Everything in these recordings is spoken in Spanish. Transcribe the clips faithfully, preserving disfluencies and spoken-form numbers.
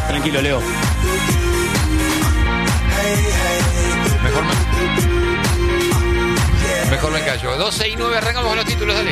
Tranquilo, Leo. Mejor me... Mejor me callo. doce y nueve, arrancamos con los títulos, dale.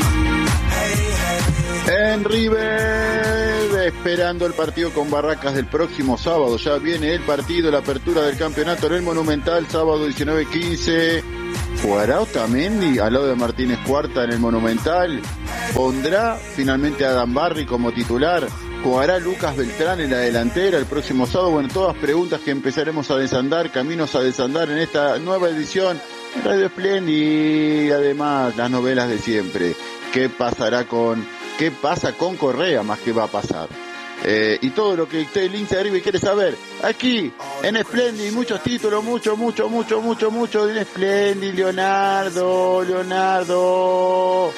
En River, esperando el partido con Barracas del próximo sábado. Ya viene el partido, la apertura del campeonato en el Monumental, sábado diecinueve quince. ¿Jugará Otamendi al lado de Martínez Cuarta en el Monumental? ¿Pondrá finalmente a Dan Barry como titular? ¿Jugará Lucas Beltrán en la delantera el próximo sábado? Bueno, todas preguntas que empezaremos a desandar, caminos a desandar en esta nueva edición de Radio Espléndida y además las novelas de siempre. ¿Qué pasará con, qué pasa con Correa más que va a pasar? Eh, y todo lo que usted, el hincha de River, quiere saber aquí en Splendid, muchos títulos, mucho, mucho, mucho, mucho, mucho en Splendid. Leonardo, Leonardo.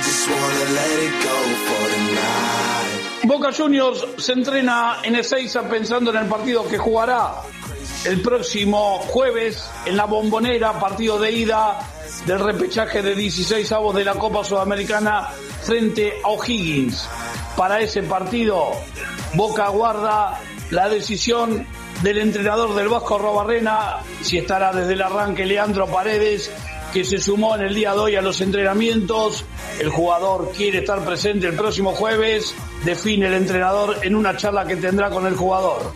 Boca Juniors se entrena en Ezeiza pensando en el partido que jugará el próximo jueves en la Bombonera, partido de ida del repechaje de dieciséis avos de la Copa Sudamericana frente a O'Higgins. Para ese partido, Boca guarda la decisión del entrenador del Vasco Arrobarrena, si estará desde el arranque Leandro Paredes, que se sumó en el día de hoy a los entrenamientos. El jugador quiere estar presente el próximo jueves, define el entrenador en una charla que tendrá con el jugador.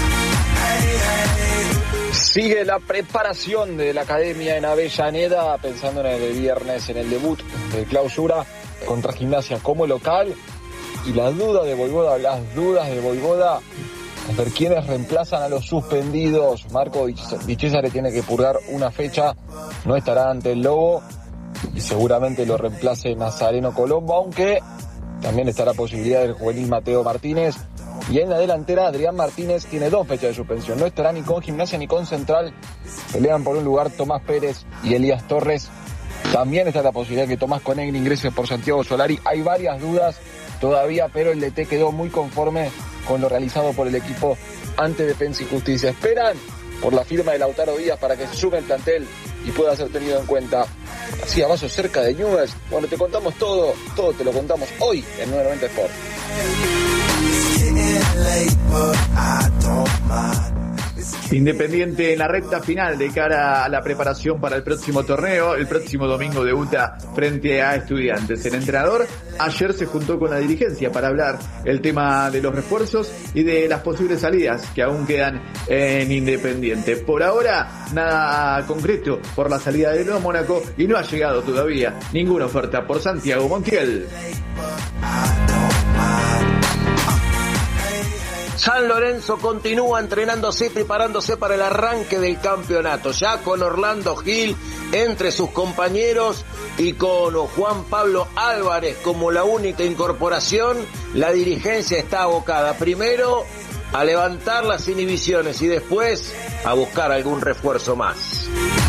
Sigue la preparación de la academia en Avellaneda, pensando en el viernes, en el debut de clausura contra Gimnasia como local. Y las dudas de Voivoda, las dudas de Voivoda, a ver quiénes reemplazan a los suspendidos. Marco Di Cesare tiene que purgar una fecha, no estará ante el Lobo y seguramente lo reemplace Nazareno Colombo, aunque también está la posibilidad del juvenil Mateo Martínez. Y en la delantera, Adrián Martínez tiene dos fechas de suspensión, no estará ni con Gimnasia ni con Central. Pelean por un lugar Tomás Pérez y Elías Torres. También está la posibilidad que Tomás Conegni ingrese por Santiago Solari. Hay varias dudas todavía, pero el D T quedó muy conforme con lo realizado por el equipo ante Defensa y Justicia. Esperan por la firma de Lautaro Díaz para que se sume el plantel y pueda ser tenido en cuenta. Así a vaso cerca de Newell's. Bueno, te contamos todo, todo te lo contamos hoy en nueve noventa Sport. Independiente en la recta final de cara a la preparación para el próximo torneo. El próximo domingo debuta frente a Estudiantes. El entrenador ayer se juntó con la dirigencia para hablar el tema de los refuerzos y de las posibles salidas que aún quedan en Independiente. Por ahora, nada concreto por la salida de Nuevo Mónaco y no ha llegado todavía ninguna oferta por Santiago Montiel. San Lorenzo continúa entrenándose y preparándose para el arranque del campeonato, ya con Orlando Gil entre sus compañeros y con Juan Pablo Álvarez como la única incorporación. La dirigencia está abocada primero a levantar las inhibiciones y después a buscar algún refuerzo más.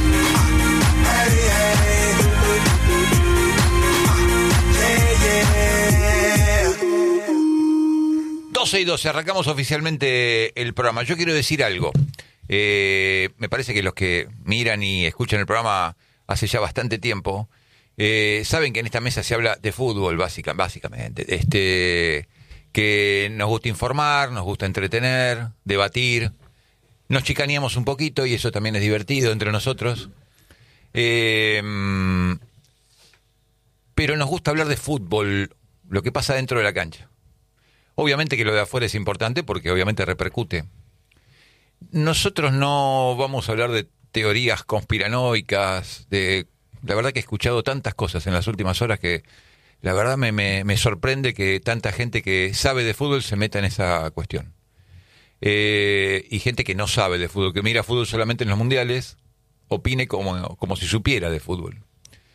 doce y doce, arrancamos oficialmente el programa. Yo quiero decir algo. Eh, me parece que los que miran y escuchan el programa hace ya bastante tiempo, eh, saben que en esta mesa se habla de fútbol, básica, básicamente. Este, que nos gusta informar, nos gusta entretener, debatir. Nos chicaneamos un poquito y eso también es divertido entre nosotros. Eh, pero nos gusta hablar de fútbol, lo que pasa dentro de la cancha. Obviamente que lo de afuera es importante porque obviamente repercute. Nosotros no vamos a hablar de teorías conspiranoicas, de la verdad que he escuchado tantas cosas en las últimas horas que la verdad me, me, me sorprende que tanta gente que sabe de fútbol se meta en esa cuestión. Eh, y gente que no sabe de fútbol, que mira fútbol solamente en los mundiales, opine como, como si supiera de fútbol.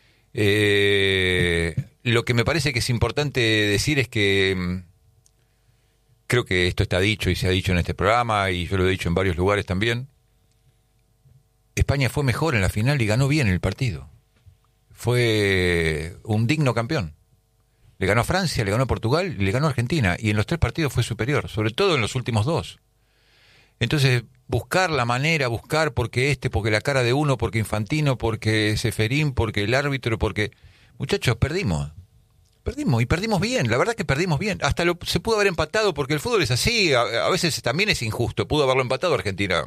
Eh, lo que me parece que es importante decir es que creo que esto está dicho y se ha dicho en este programa y yo lo he dicho en varios lugares también. España fue mejor en la final y ganó bien el partido. Fue un digno campeón. Le ganó a Francia, le ganó a Portugal y le ganó a Argentina. Y en los tres partidos fue superior, sobre todo en los últimos dos. Entonces, buscar la manera, buscar porque este, porque la cara de uno, porque Infantino, porque Ceferín, porque el árbitro, porque... Muchachos, perdimos. Perdimos, y perdimos bien, la verdad que perdimos bien. Hasta lo, se pudo haber empatado, porque el fútbol es así, a, a veces también es injusto. Pudo haberlo empatado Argentina.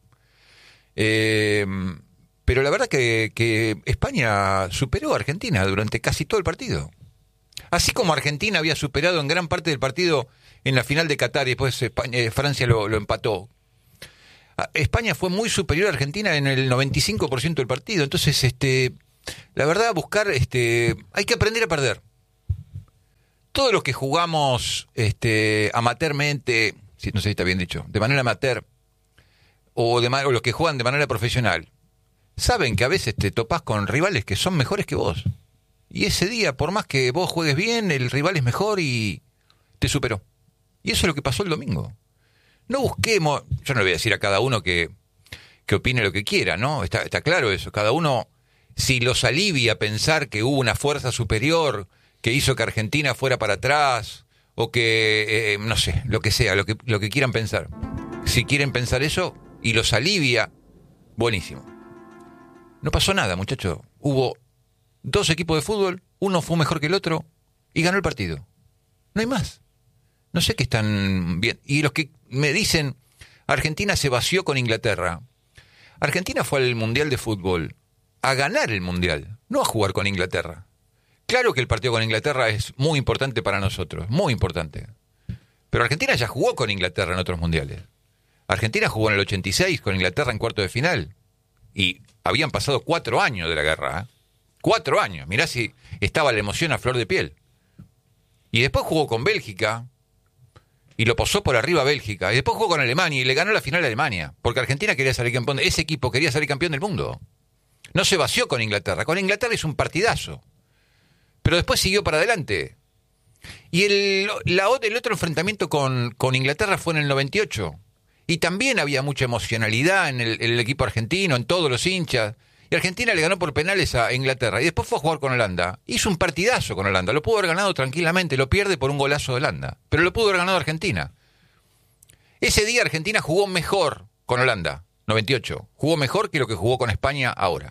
Eh, pero la verdad que, que España superó a Argentina durante casi todo el partido. Así como Argentina había superado en gran parte del partido en la final de Qatar y después España, eh, Francia lo, lo empató. España fue muy superior a Argentina en el noventa y cinco por ciento del partido. Entonces, este, la verdad, buscar, este, hay que aprender a perder. Todos los que jugamos este, amateurmente, si no sé si está bien dicho, de manera amateur, o, de, o los que juegan de manera profesional, saben que a veces te topás con rivales que son mejores que vos. Y ese día, por más que vos juegues bien, el rival es mejor y te superó. Y eso es lo que pasó el domingo. No busquemos, yo no le voy a decir a cada uno que, que opine lo que quiera, ¿no? Está, está claro eso. Cada uno, si los alivia pensar que hubo una fuerza superior que hizo que Argentina fuera para atrás, o que, eh, no sé, lo que sea, lo que, lo que quieran pensar. Si quieren pensar eso y los alivia, buenísimo. No pasó nada, muchachos. Hubo dos equipos de fútbol, uno fue mejor que el otro y ganó el partido. No hay más. No sé qué están bien. Y los que me dicen, Argentina se vació con Inglaterra. Argentina fue al Mundial de Fútbol a ganar el Mundial, no a jugar con Inglaterra. Claro que el partido con Inglaterra es muy importante para nosotros, muy importante. Pero Argentina ya jugó con Inglaterra en otros mundiales. Argentina jugó en el ochenta y seis con Inglaterra en cuarto de final. Y habían pasado cuatro años de la guerra. ¿eh? Cuatro años. Mirá si estaba la emoción a flor de piel. Y después jugó con Bélgica. Y lo posó por arriba a Bélgica. Y después jugó con Alemania y le ganó la final a Alemania. Porque Argentina quería salir campeón. Ese equipo quería salir campeón del mundo. No se vació con Inglaterra. Con Inglaterra es un partidazo. Pero después siguió para adelante. Y el, la, el otro enfrentamiento con, con Inglaterra fue en el noventa y ocho. Y también había mucha emocionalidad en el, en el equipo argentino, en todos los hinchas. Y Argentina le ganó por penales a Inglaterra. Y después fue a jugar con Holanda. Hizo un partidazo con Holanda. Lo pudo haber ganado tranquilamente. Lo pierde por un golazo de Holanda. Pero lo pudo haber ganado Argentina. Ese día Argentina jugó mejor con Holanda. noventa y ocho. Jugó mejor que lo que jugó con España ahora.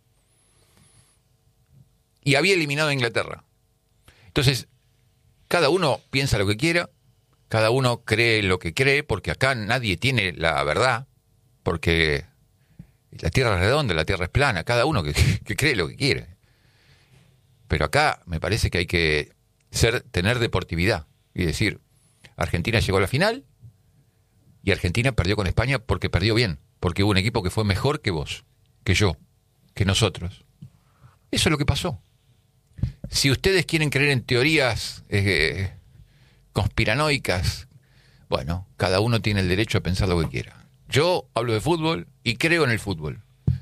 Y había eliminado a Inglaterra. Entonces, cada uno piensa lo que quiera, cada uno cree lo que cree, porque acá nadie tiene la verdad, porque la tierra es redonda, la tierra es plana, cada uno que, que cree lo que quiere. Pero acá me parece que hay que ser, tener deportividad y decir, Argentina llegó a la final y Argentina perdió con España porque perdió bien, porque hubo un equipo que fue mejor que vos, que yo, que nosotros. Eso es lo que pasó. Si ustedes quieren creer en teorías eh, conspiranoicas, bueno, cada uno tiene el derecho a pensar lo que quiera. Yo hablo de fútbol y creo en el fútbol.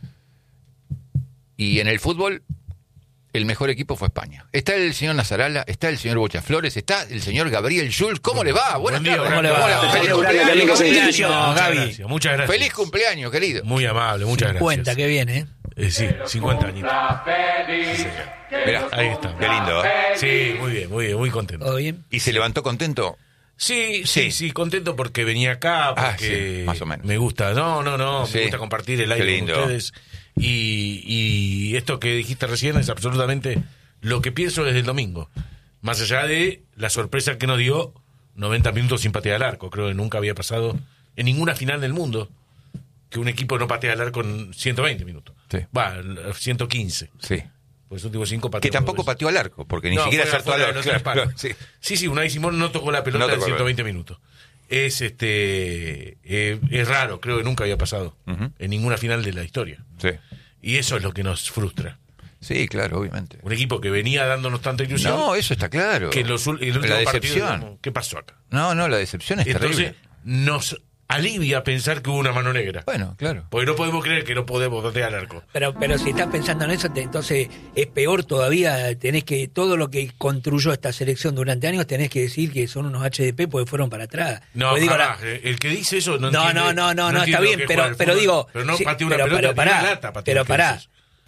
Y en el fútbol, el mejor equipo fue España. Está el señor Nazarala, está el señor Bocha Flores, está el señor Gabriel Schulz. ¿Cómo le va? Buenas tardes. ¿Cómo le va? Feliz cumpleaños. Muchas gracias, muchas gracias. Feliz cumpleaños, querido. Muy amable, muchas cincuenta, gracias. que viene, ¿eh? Eh, sí, cincuenta añitos. Sí, Mirá, ahí está. Qué lindo, ¿eh? Sí, muy bien, muy bien, muy contento. ¿Todo bien? ¿Y se levantó contento? Sí, Sí. sí, sí, contento porque venía acá, porque Ah, sí, más o menos. me gusta, no, no, no, Sí. me gusta compartir el Qué aire lindo. con ustedes. Y, y esto que dijiste recién es absolutamente lo que pienso desde el domingo. Más allá de la sorpresa que nos dio noventa minutos sin patear al arco. Creo que nunca había pasado en ninguna final del mundo que un equipo no patea al arco en ciento veinte minutos. Sí. Va, ciento quince. Sí. Pues últimos cinco pateó. Que tampoco pateó al arco, porque ni No, siquiera fuera- acertó al fuera de arco. los tres Claro, palos. sí. Sí, sí, Unai Simón no tocó la pelota No tocó en la ciento veinte minutos. Es este eh, es raro, creo que nunca había pasado Ujú. en ninguna final de la historia. Sí. Y eso es lo que nos frustra. Sí, claro, obviamente. Un equipo que venía dándonos tanta ilusión. No, eso está claro. que en los, ul- el último La partido, decepción. digamos, ¿qué pasó acá? No, no, la decepción es Entonces, terrible. nos alivia pensar que hubo una mano negra. Bueno, claro. Porque no podemos creer que no podemos patear al arco. Pero, pero si estás pensando en eso, te- entonces es peor todavía. Tenés que, todo lo que construyó esta selección durante años, tenés que decir que son unos H D P porque fueron para atrás. No, Porque digo, jamás. la- El que dice eso no no, entiende- no, no, no, no, está entiende lo bien, que pero, juega el pero fútbol. digo. Pero no sí, patea una pero- pelota, pero ni pará, una lata patea pero el que pará, dice eso.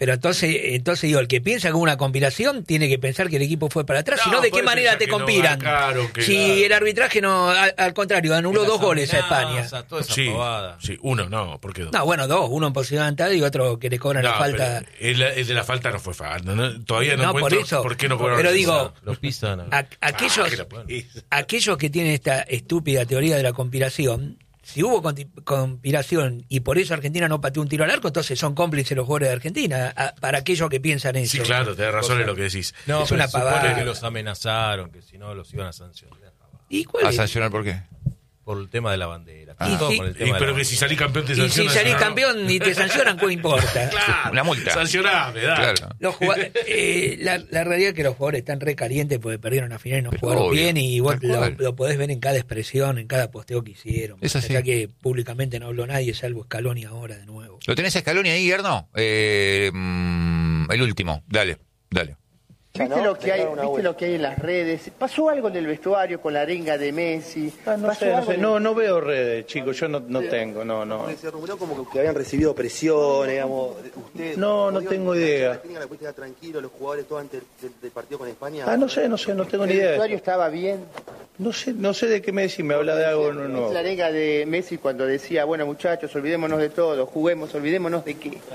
Pero entonces, entonces digo, el que piensa con una conspiración tiene que pensar que el equipo fue para atrás, No, si no, ¿de qué puede manera pensar te que no conspiran? va, claro, que si va. el arbitraje no, al, al contrario, anuló dos goles a España. Toda esa Sí, pavada. sí, uno, no, ¿por qué dos? No, bueno, dos, uno en posición adelantada y otro que le cobran No, la falta. pero El, el de la falta no fue falta. ¿no? Todavía no, No, por encuentro eso. por qué no cobraron Pero esa. digo, Lo pisan. a- A- aquellos, Ah, que la pisa. aquellos que tienen esta estúpida teoría de la conspiración, si hubo conti- conspiración y por eso Argentina no pateó un tiro al arco, entonces son cómplices los jugadores de Argentina, a- para aquellos que piensan eso. Sí, claro, tenés razón en lo que decís. No, Es pero una se supone pavada. que los amenazaron, que si no los iban a sancionar. ¿Y cuál ¿A es? sancionar por qué? Por el tema de la bandera. Y Todo sí. por el Y, tema de pero la que si bandera. salís campeón te Y si sancionan. salís ¿no? campeón y te sancionan, ¿qué importa? Claro, Una multa. Sancioname, dale. Claro. Los jugad- eh, la, la realidad es que los jugadores están re calientes porque perdieron la final y no Pero jugaron obvio, bien, y vos tal lo, cual. lo podés ver en cada expresión, en cada posteo que hicieron. Es así. Ya que públicamente no habló nadie, salvo Scaloni ahora de nuevo. ¿Lo tenés a Scaloni ahí, Guerno? Eh, mm, el último, dale, dale. ¿Viste lo que hay, viste lo que hay en las redes? ¿Pasó algo en el vestuario con la arenga de Messi? Ah, no ¿Pasó sé, no algo sé, en- no, no veo redes, chicos, yo no, no tengo, no, no. Se rumoreó como que habían recibido presión, digamos, usted... No, no tengo idea. La técnica la puede quedar tranquilo, los jugadores todos antes del, del partido con España. Ah, no sé, no sé, no tengo ni ¿El idea. vestuario estaba bien? No sé, no sé de qué me decís, me habla de algo, no, no. La arenga de Messi cuando decía, bueno muchachos, olvidémonos de todo, juguemos, olvidémonos de qué.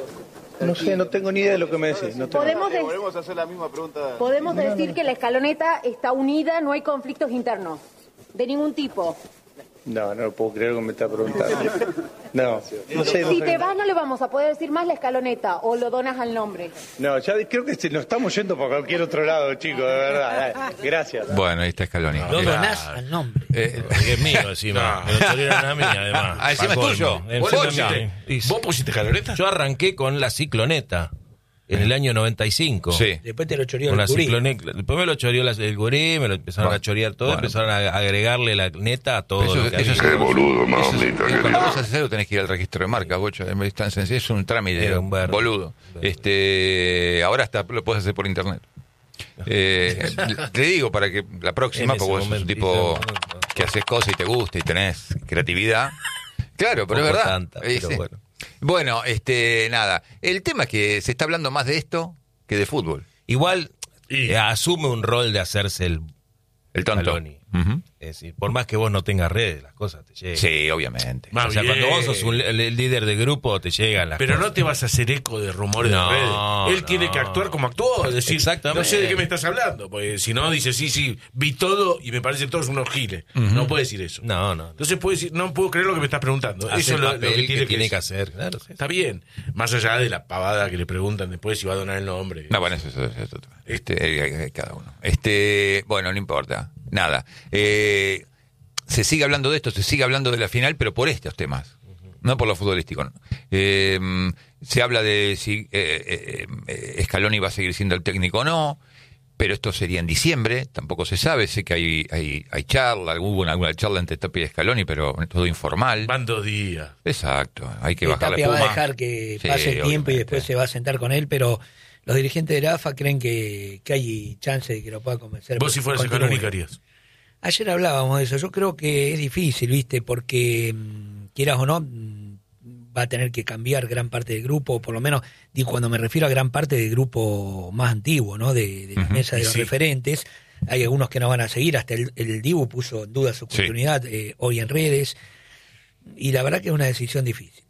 No sé, no tengo ni idea de lo que me decís. No tengo. Podemos, de- Volvemos a hacer la misma pregunta. podemos decir que la escaloneta está unida, no hay conflictos internos, de ningún tipo. No, no lo puedo creer que me está preguntando. No, no sé, no Si sé. te vas no le vamos a poder decir más la escaloneta o lo donas al nombre. No, ya creo que se- nos estamos yendo para cualquier otro lado, chicos, de verdad. Eh, Gracias. Bueno, ahí está Scaloni. Lo Eh, donás al nombre. eh, Que es mío encima. Me lo chorearon a mí, además. Ah, encima Pa' es colmo. tuyo. Encima ¿Vos, es pusiste, mío. Y- ¿Vos pusiste caloreta? Yo arranqué con la cicloneta en el año noventa y cinco. sí. Después te lo choreó Con el la gurí. cicloneta. Después me lo choreó la- el gurí, me lo empezaron Bueno. a chorear todo, Bueno. empezaron a agregarle la neta a todo Eso, lo que eso había. es boludo, mamita. Cuando vos haces algo tenés que ir al registro de marca, bocho. Es tan sencillo, es un trámite, Era un verde. boludo. Este, ahora hasta lo puedes hacer por internet. Eh, te digo para que la próxima, En porque ese vos sos un momento, tipo en ese momento. que haces cosas y te gusta y tenés creatividad. Claro, pero es Poco verdad. tanta, pero Eh, bueno. Bueno, este, nada. El tema es que se está hablando más de esto que de fútbol. Igual Y- eh, asume un rol de hacerse el, El tonto. Scaloni. Ujú. Es decir, por más que vos no tengas redes, las cosas te llegan. Sí, obviamente. Más O sea, bien. cuando vos sos un, el, el líder de grupo, te llegan las Pero cosas. no te vas a hacer eco de rumores No, de redes. Él no. tiene que actuar como actuó. Es decir, Exactamente. no sé de qué me estás hablando. Porque si no, dice, sí, sí, vi todo y me parecen todos unos giles. No puede decir eso. No, no. Entonces puede decir, no puedo creer lo que me estás preguntando. Hace Eso es el lo, lo papel que tiene, que, tiene que que hacer. Claro, sí. Está bien. Más allá de la pavada que le preguntan después si va a donar el nombre. No, bueno, eso, eso, eso, eso. Este, eh, eh, cada uno. Este, bueno, no importa. Nada. Eh, se sigue hablando de esto, se sigue hablando de la final, pero por estos temas, no por lo futbolístico. ¿no? Eh, se habla de si eh, eh, eh, Scaloni va a seguir siendo el técnico o no, pero esto sería en diciembre, tampoco se sabe. Sé que hay hay, hay charla, hubo una, alguna charla entre Tapia y Scaloni, pero todo informal. Van dos días. Exacto, hay que Que bajar la Tapia va a espuma. dejar que Sí, pase el tiempo y obviamente. después se va a sentar con él, pero los dirigentes de la A F A creen que, que hay chance de que lo pueda convencer. Vos si fueras Continúe. Scaloni, ¿qué harías? Ayer hablábamos de eso. Yo creo que es difícil, ¿viste? Porque, mm, quieras o no, mm, va a tener que cambiar gran parte del grupo, por lo menos, digo, cuando me refiero a gran parte del grupo más antiguo, ¿no? De, de la Ujú. mesa de los Sí. referentes. Hay algunos que no van a seguir, hasta el, el Dibu puso en duda su Sí. continuidad eh, hoy en redes. Y la verdad que es una decisión difícil.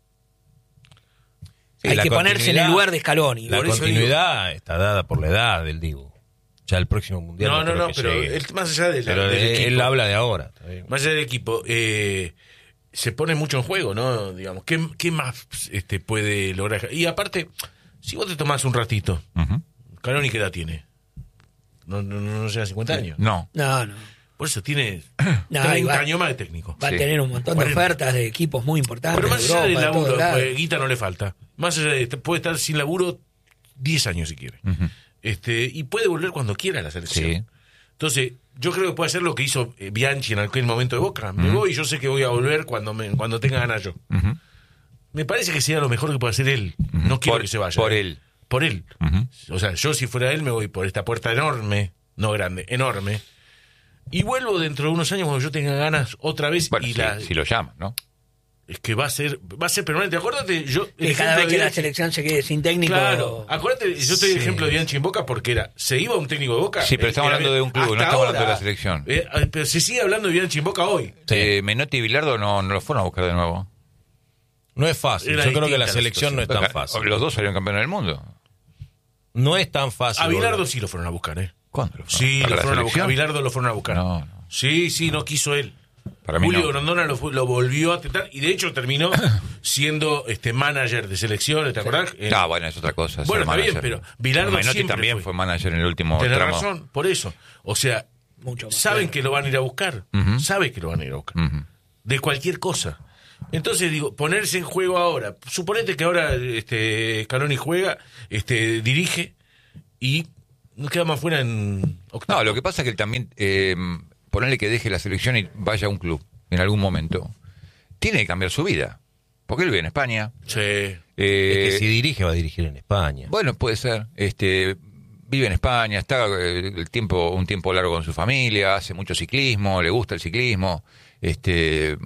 Sí, Hay la que ponerse en el continuidad- lugar de Scaloni. La Por eso continuidad está dada por la edad del Dibu. Ya el próximo mundial. No, no, creo no, que pero llegue. él, más allá de la- Pero del él, equipo. él habla de ahora. está bien. Más allá del equipo, eh, se pone mucho en juego, ¿no? Digamos, ¿qué, qué más este, puede lograr? Y aparte, si vos te tomás un ratito, Ujú. Scaloni, ¿qué edad tiene? No, no, no, no llega a cincuenta años. No. No, no. Por eso tiene No, treinta igual. años más de técnico. Va Sí. a tener un montón de cuarenta. ofertas de equipos muy importantes. Pero más de allá del Europa, de todos laburo, lados. pues, guita no le falta. Más allá de, puede estar sin laburo diez años si quiere. Ujú. este Y puede volver cuando quiera a la selección. Sí. Entonces, yo creo que puede hacer lo que hizo eh, Bianchi en aquel momento de Boca. Me voy y yo sé que voy a volver cuando me, cuando tenga ganas yo. Ujú. Me parece que sería lo mejor que puede hacer él. No quiero Por- que se vaya. por él. Por él. Ujú. O sea, yo si fuera él me voy por esta puerta enorme, no grande, enorme. Y vuelvo dentro de unos años cuando yo tenga ganas otra vez Bueno, y si, la, si lo llaman, ¿no? es que va a ser va a ser permanente. Acuérdate, yo que cada vez que la selección se quede sin técnico. Claro, acuérdate, yo estoy el sí. ejemplo de Bianchi en Boca porque era, se iba un técnico de Boca. Sí, pero estamos hablando de un club, no estamos ahora, hablando de la selección. Eh, pero se sigue hablando de Bianchi en Boca hoy. Sí. Eh, Menotti y Bilardo no, no lo fueron a buscar de nuevo. No es fácil, era yo creo que la selección la no es tan fácil. Los dos salieron campeones del mundo. No es tan fácil. A Bilardo sí lo fueron a buscar, ¿eh? ¿Cuándo lo fueron? Sí, lo fueron a buscar. A Bilardo lo fueron a buscar. No, no. Sí, sí, no quiso él. Para mí Julio no. Grondona lo, lo volvió a tentar y de hecho terminó siendo este manager de selecciones, ¿te acordás? Sí. Ah, bueno, es otra cosa. Bueno, está bien, pero Bilardo Menotti siempre también fue. fue manager en el último Tenés tramo. razón, por eso. O sea, Mucho más saben claro. que lo van a ir a buscar. Uh-huh. Saben que lo van a ir a buscar. Uh-huh. De cualquier cosa. Entonces digo, ponerse en juego ahora. Suponete que ahora este Scaloni juega, este dirige y nos quedamos afuera en octavo. No, lo que pasa es que él también, eh, ponerle que deje la selección y vaya a un club en algún momento, tiene que cambiar su vida. Porque él vive en España. Sí. Eh, es que si dirige, va a dirigir en España. Bueno, puede ser. Este, vive en España, está eh, el tiempo, un tiempo largo con su familia, hace mucho ciclismo, le gusta el ciclismo. Este,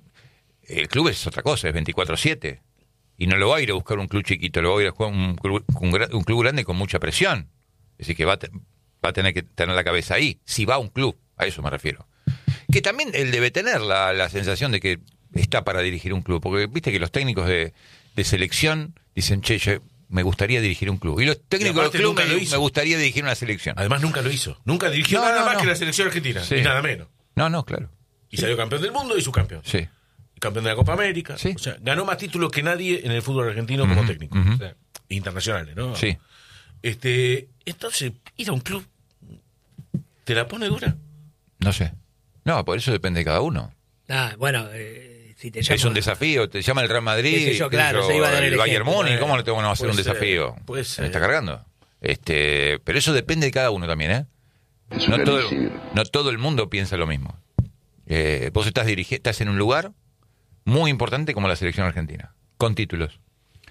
el club es otra cosa, es veinticuatro siete. Y no lo va a ir a buscar un club chiquito, lo va a ir a jugar un club, un, un club grande con mucha presión. Es decir, que va a, te, va a tener que tener la cabeza ahí. Si va a un club, a eso me refiero. Que también él debe tener la, la sensación de que está para dirigir un club. Porque viste que los técnicos de, de selección dicen, che, yo me gustaría dirigir un club. Y los técnicos del club me, me gustaría dirigir una selección. Además nunca lo hizo. Nunca dirigió no, nada no, más no. que la selección argentina. Sí. Ni nada menos. No, no, claro. Y salió campeón del mundo y subcampeón. Sí. Y campeón de la Copa América. Sí. O sea, ganó más títulos que nadie en el fútbol argentino uh-huh, como técnico. Uh-huh. O sea, internacionales, ¿no? Sí. Este, entonces, ir a un club, ¿te la pone dura? No sé. No, por eso depende de cada uno. Ah, bueno, eh, si te llama... Es un desafío, te llama el Real Madrid, yo, claro, yo, se iba a dar el, el Bayern ejemplo. Múnich, ¿cómo no te van a hacer un Puede desafío? ser, puede ser. Me está cargando. Este, pero eso depende de cada uno también, ¿eh? No todo, no todo el mundo piensa lo mismo. Eh, vos estás dirigi- estás en un lugar muy importante como la selección argentina, con títulos.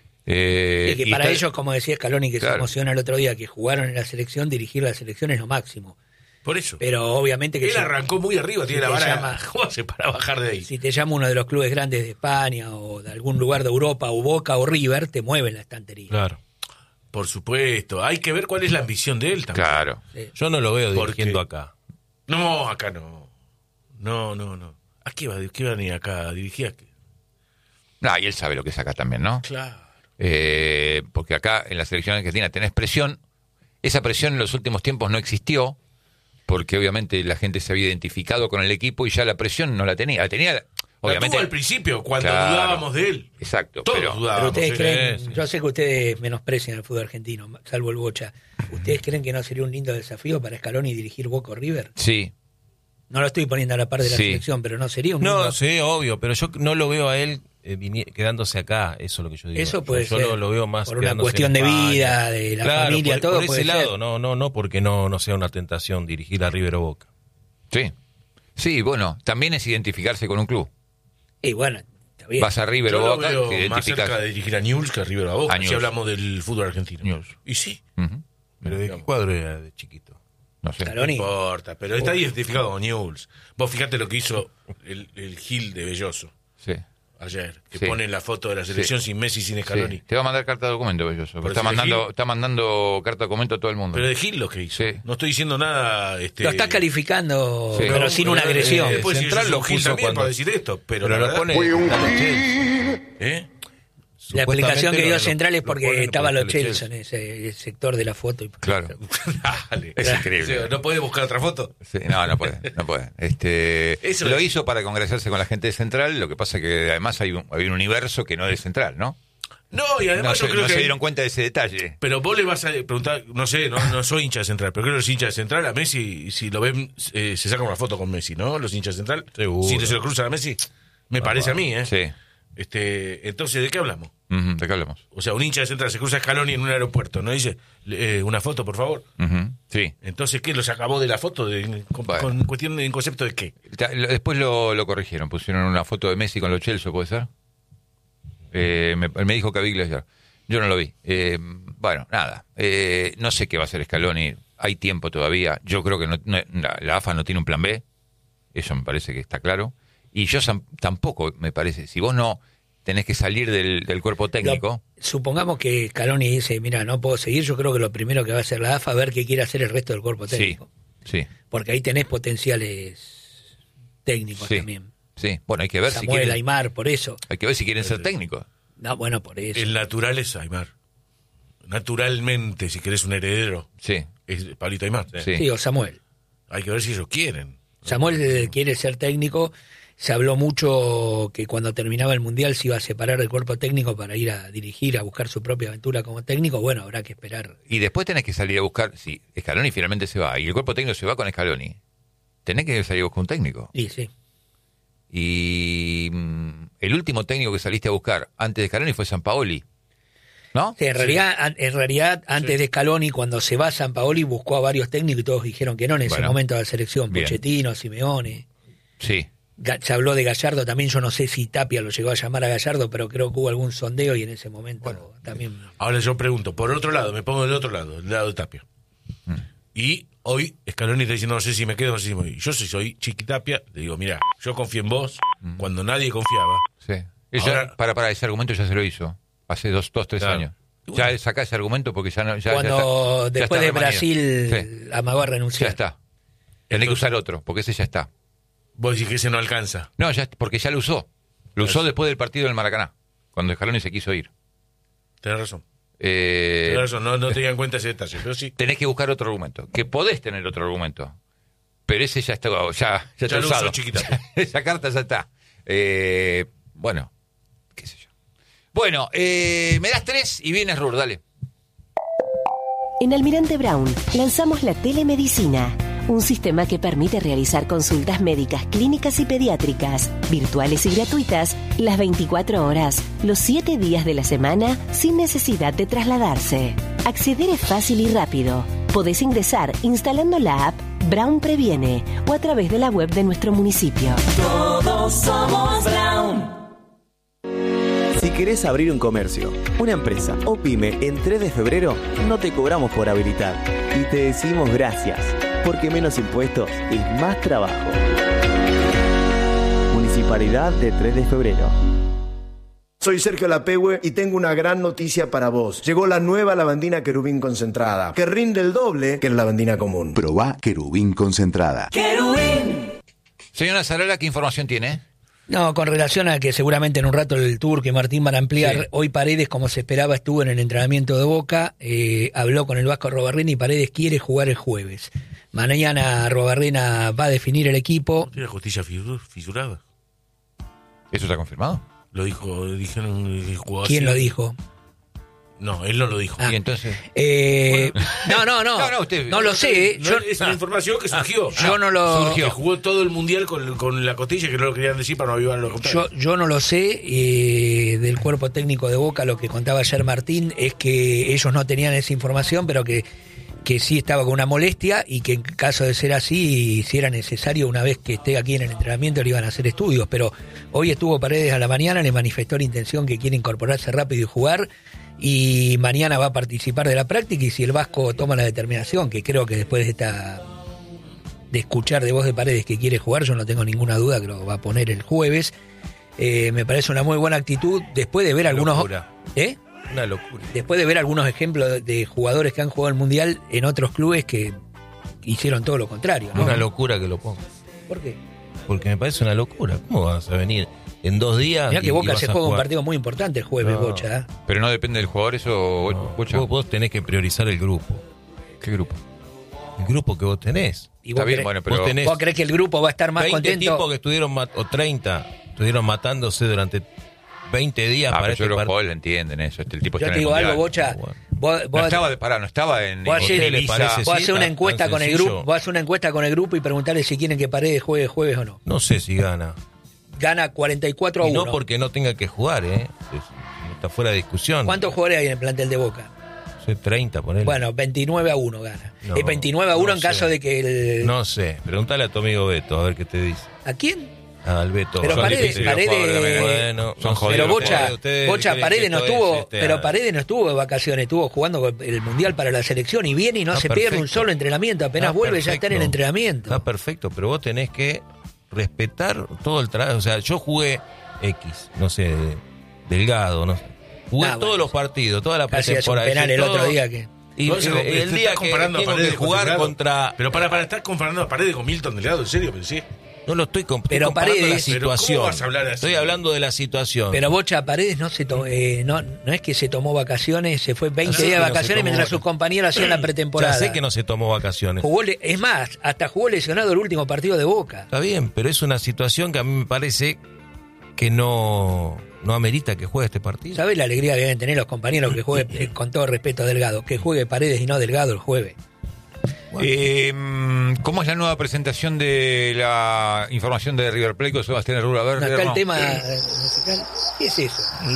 Eh, y que y para está- ellos, como decía Scaloni, que Claro. se emociona el otro día, que jugaron en la selección, dirigir la selección es lo máximo. Por eso. Pero obviamente que... Él si- arrancó muy arriba, si tiene la te vara. llama- ¿Cómo hace para bajar de ahí? Si te llama uno de los clubes grandes de España o de algún lugar de Europa, o Boca o River, te mueven la estantería. Claro. Por supuesto. Hay que ver cuál es la ambición de él también. Claro. Sí. Yo no lo veo Porque- dirigiendo acá. No, acá no. No, no, no. ¿A qué va, qué va a venir acá a dirigir? Ah, y él sabe lo que es acá también, ¿no? Claro. Eh, porque acá en la selección argentina tenés presión. Esa presión en los últimos tiempos no existió, porque obviamente la gente se había identificado con el equipo y ya la presión no la tenía. La tenía, La obviamente. tuvo al principio, cuando Claro. dudábamos de él. Exacto. Todos pero, Pero dudábamos. ustedes ¿eh? creen, sí, sí. yo sé que ustedes menosprecian el fútbol argentino, salvo el Bocha. ¿Ustedes creen que no sería un lindo desafío para Scaloni dirigir Boca o River? sí. No lo estoy poniendo a la par de la Sí. selección, pero no sería un No, lindo... sí, obvio, pero yo no lo veo a él eh, vini- quedándose acá, eso es lo que yo digo. Eso puede yo, ser, Yo lo, lo veo más por una quedándose cuestión en de España. vida, de la Claro, familia, por, todo por puede ese ser. lado, no, no, no porque no, no sea una tentación dirigir a River o Boca. Sí. Sí, bueno, también es identificarse con un club. Y bueno, está bien. Vas a River Yo o lo Boca, veo te más cerca identificas. de dirigir a Newell's que a River o a Boca, A si Newell's. hablamos del fútbol argentino. Newell's. Y sí, Ujú. Pero ¿de qué cuadro era de chiquito? No sé. no Scaloni. importa, pero está identificado con Newell's. Vos fíjate lo que hizo el, el Gil de Belloso Sí. ayer, que Sí. pone la foto de la selección Sí. sin Messi y sin Scaloni. Sí. Te va a mandar carta de documento, Belloso. Por Está eso de mandando, Gil. está mandando carta de documento a todo el mundo. Pero de Gil lo que hizo. Sí. No estoy diciendo nada... Este, Lo estás calificando, Sí. pero no, sin una eh, agresión. Después si Central yo soy lo Gil puso también cuando- para decir esto, pero, Pero la lo verdad- pone... ¿Eh? La explicación que dio lo- Central es lo porque ponen estaba por los el Chelsea en ese sector de la foto. Y- Claro. Dale. Es increíble. O sea, ¿no podés buscar otra foto? Sí, no, no puede, no puede. Este, Eso lo es. hizo para congraciarse con la gente de Central, lo que pasa que además hay un, hay un universo que no es de Central, ¿no? No, y además No, yo se, creo no que... se dieron cuenta de ese detalle. Pero vos le vas a preguntar, no sé, no, no soy hincha de Central, pero creo que los hinchas de Central a Messi, si lo ven, eh, se sacan una foto con Messi, ¿no? Los hinchas de Central. Seguro. Si se lo cruzan a Messi, me parece a mí, ¿eh? Sí. Este, entonces, ¿de qué hablamos? Ujú, ¿de qué hablamos? O sea, un hincha de Central se cruza a Scaloni en un aeropuerto, ¿no? Dice, eh, una foto, por favor. Ujú, sí. Entonces, ¿qué? ¿Los acabó de la foto? De, con, Bueno. con cuestión de en concepto de qué? Ta- lo- Después lo, lo corrigieron, pusieron una foto de Messi con los Chelsea, ¿puede ser? Eh, me, me dijo Caviglia ayer. Yo no lo vi. Eh, bueno, nada. Eh, no sé qué va a hacer Scaloni. Hay tiempo todavía. Yo creo que no, no- la, la A F A no tiene un plan B. Eso me parece que está claro. Y yo sam- tampoco, me parece. Si vos no tenés que salir del, del cuerpo técnico... Lo, supongamos que Scaloni dice, mira, no puedo seguir, yo creo que lo primero que va a hacer la A F A es ver qué quiere hacer el resto del cuerpo técnico. Sí, sí. Porque ahí tenés potenciales técnicos sí, también. Sí, bueno, hay que ver Samuel, si quieren... Aymar, por eso. Hay que ver si quieren ser técnicos. No, bueno, por eso. El natural es Aymar. Naturalmente, si querés un heredero, sí, es Pablito Aymar. Sí. sí, o Samuel. Hay que ver si ellos quieren. Samuel eh, quiere ser técnico. Se habló mucho que cuando terminaba el Mundial se iba a separar del cuerpo técnico para ir a dirigir, a buscar su propia aventura como técnico. Bueno, habrá que esperar. Y después tenés que salir a buscar, si Scaloni finalmente se va y el cuerpo técnico se va con Scaloni, tenés que salir a buscar un técnico. Y sí. Y mmm, el último técnico que saliste a buscar antes de Scaloni fue Sampaoli, ¿no? Sí, en, sí. Realidad, en realidad, antes sí. de Scaloni, cuando se va Sampaoli, buscó a varios técnicos y todos dijeron que no en ese bueno, momento de la selección. Bien. Pochettino, Simeone. Sí. Se habló de Gallardo también, yo no sé si Tapia lo llegó a llamar a Gallardo, pero creo que hubo algún sondeo y en ese momento bueno, también... Ahora yo pregunto, por otro lado, me pongo del otro lado, del lado de Tapia. Mm. Y hoy Scaloni está diciendo, no sé si me quedo, no sé si me voy. Yo si soy Chiqui Tapia, le digo, mira, yo confío en vos mm. cuando nadie confiaba. Sí. Ella, Ahora, para, para, ese argumento ya se lo hizo, hace dos, dos tres claro. años. Ya bueno. Sacá ese argumento porque ya no... Ya, cuando ya está, después ya está de Brasil sí. amagó a renunciar. Ya está. Tenés que usar otro, porque ese ya está. Vos decís que ese no alcanza. No, ya porque ya lo usó. Lo usó después del partido del Maracaná, cuando Scaloni se quiso ir. Tenés razón. Eh, Tenés razón, no, no tenía en cuenta ese detalle, pero sí. Tenés que buscar otro argumento, que podés tener otro argumento, pero ese ya está, ya, ya, ya está lo usado. Usó, chiquita. Esa carta ya está. Eh, bueno, qué sé yo. Bueno, eh, me das tres y vienes Rur, dale. En Almirante Brown lanzamos la telemedicina, un sistema que permite realizar consultas médicas, clínicas y pediátricas, virtuales y gratuitas, las veinticuatro horas, los siete días de la semana, sin necesidad de trasladarse. Acceder es fácil y rápido. Podés ingresar instalando la app Brown Previene o a través de la web de nuestro municipio. Todos somos Brown. Si querés abrir un comercio, una empresa o pyme en tres de febrero, no te cobramos por habilitar y te decimos gracias, porque menos impuestos es más trabajo. Municipalidad de tres de febrero. Soy Sergio Lapehue y tengo una gran noticia para vos. Llegó la nueva lavandina Querubín concentrada, que rinde el doble que la lavandina común. Probá Querubín concentrada. ¡Querubín! Señora Zarala, ¿qué información tiene? No, con relación a que seguramente en un rato el Turco y Martín van a ampliar, sí. Hoy Paredes, como se esperaba, estuvo en el entrenamiento de Boca, eh, habló con el Vasco Arruabarrena y Paredes quiere jugar el jueves. Mañana Arruabarrena va a definir el equipo. ¿Tiene justicia fisurada? ¿Eso está confirmado? Lo dijo, dijeron el jugador. ¿Quién lo dijo? No, él no lo dijo. Ah, y entonces. Eh, bueno. No, no, no. No, no, usted, no lo sé. No, yo, es una ah, información que surgió. Ah, yo no lo. Surgió. Que jugó todo el mundial con, con la costilla, que no lo querían decir para no avivar los yo, yo no lo sé. Eh, del cuerpo técnico de Boca, lo que contaba ayer Martín es que ellos no tenían esa información, pero que, que sí estaba con una molestia y que en caso de ser así, si era necesario, una vez que esté aquí en el entrenamiento, le iban a hacer estudios. Pero hoy estuvo Paredes a la mañana, le manifestó la intención que quiere incorporarse rápido y jugar. Y mañana va a participar de la práctica y si el Vasco toma la determinación, que creo que después de esta de escuchar de voz de Paredes que quiere jugar, yo no tengo ninguna duda que lo va a poner el jueves, eh, me parece una muy buena actitud después de ver una algunos locura. ¿eh? Una locura. Después de ver algunos ejemplos de jugadores que han jugado el Mundial en otros clubes que hicieron todo lo contrario, ¿no? Una locura que lo ponga. ¿Por qué? Porque me parece una locura. ¿Cómo vas a venir en dos días? Mirá que Boca se juega un partido muy importante el jueves, no. Bocha. ¿eh? Pero no depende del jugador eso, no. Bocha. Vos, vos tenés que priorizar el grupo. ¿Qué grupo? El grupo que vos tenés. ¿Y vos, Está bien, crees, bueno, pero vos, tenés ¿Vos crees que el grupo va a estar más veinte contento? tipos que estuvieron, o treinta, estuvieron matándose durante veinte días ah, para pero este yo los partido. jugadores entienden eso. Este, el tipo yo está te digo en el algo, mundial. Bocha. Vos, vos, no estaba de pará, no estaba en vos hacer, les parece, vos sí, hacer una tan, encuesta tan con el grupo, vos hacer una encuesta con el grupo y preguntarle si quieren que Paredes juegue jueves o no. No sé si gana. Gana cuarenta y cuatro a y uno. No porque no tenga que jugar, ¿eh? Está fuera de discusión. ¿Cuántos jugadores hay en el plantel de Boca? treinta, ponele. Bueno, veintinueve a uno gana. No, es veintinueve a uno no en sé. caso de que el... No sé, pregúntale a tu amigo Beto, a ver qué te dice. ¿A quién? Al Beto. Pero Son Paredes, Paredes... Bueno, son no jodidos. Pero Bocha, ustedes Bocha Paredes no estuvo, es, este, pero Paredes no estuvo de vacaciones, estuvo jugando el Mundial para la selección y viene y no está se perfecto. pierde un solo entrenamiento, apenas Está vuelve perfecto. ya está en el entrenamiento. Está perfecto, pero vos tenés que respetar todo el trabajo. O sea, yo jugué X, no sé, Delgado, no sé. Jugué Ah, todos bueno. los partidos, toda la Casi hace un pretemporada. penal el todo- otro día que... Y No, se- el, te el estás día que comparando a tengo Paredes que con jugar Delgado. contra... Pero para, para estar comparando a Paredes con Milton Delgado, en serio, pero sí. No lo estoy, comp- Pero estoy comparando Paredes- la Pero situación. ¿cómo vas a hablar así? Estoy hablando de la situación. Pero Bocha Paredes no se to- eh, no, no es que se tomó vacaciones, se fue veinte Ya sé días de que no se vacaciones tomó mientras vacaciones. sus compañeros hacían la pretemporada. Ya sé que no se tomó vacaciones. Jugó le- es más, hasta jugó lesionado el último partido de Boca. Está bien, pero es una situación que a mí me parece que no, no amerita que juegue este partido. ¿Sabés la alegría que deben tener los compañeros que juegue, eh, con todo respeto a Delgado, que juegue Paredes y no Delgado el jueves? Eh, ¿Cómo es la nueva presentación de la información de River Plate con Sebastián Herrera? A ver, Acá el Guillermo. tema eh, musical, ¿qué es eso?